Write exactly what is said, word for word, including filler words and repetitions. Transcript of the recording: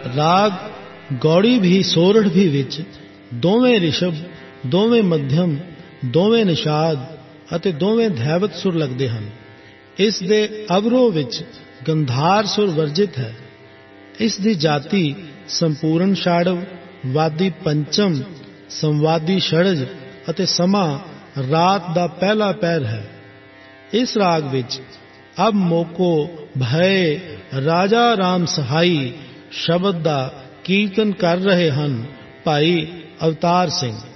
ਰਾਗ ਗੌੜੀ ਵੀ ਸੋਰਠ ਵੀ ਵਿੱਚ ਦੋਵੇਂ ਰਿਸ਼ਭ, ਦੋਵੇਂ ਮੱਧਮ, ਦੋਵੇਂ ਨਿਸ਼ਾਦ ਅਤੇ ਦੋਵੇਂ ਧੈਵਤ ਸੁਰ ਲੱਗਦੇ ਹਨ। ਇਸ ਦੇ ਅਵਰੋਹ ਵਿੱਚ ਗੰਧਾਰ ਸੁਰ ਵਰਜਿਤ ਹੈ। ਇਸ ਦੀ ਜਾਤੀ ਸੰਪੂਰਨ ਛਾੜਵ, ਵਾਦੀ ਪੰਚਮ, ਸੰਵਾਦੀ षडज ਅਤੇ ਸਮਾਂ ਰਾਤ ਦਾ ਪਹਿਲਾ ਪਹਿਰ ਹੈ। ਇਸ ਰਾਗ ਵਿੱਚ ਅਬ ਮੋਕੋ ਭਏ ਰਾਜਾ ਰਾਮ ਸਹਾਈ ਸ਼ਬਦ ਦਾ ਕੀਰਤਨ ਕਰ ਰਹੇ ਹਨ ਭਾਈ ਅਵਤਾਰ ਸਿੰਘ।